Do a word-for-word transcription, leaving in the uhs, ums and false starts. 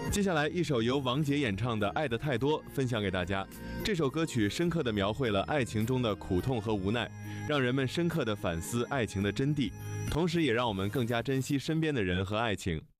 接下来一首由王杰演唱的《爱的太多》分享给大家。这首歌曲深刻地描绘了爱情中的苦痛和无奈，让人们深刻地反思爱情的真谛，同时也让我们更加珍惜身边的人和爱情。